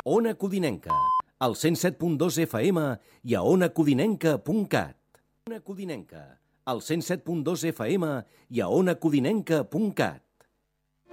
Ona Codinenca, al 107.2 FM i a onacodinenca.cat. Ona Codinenca, al 107.2 FM i a onacodinenca.cat.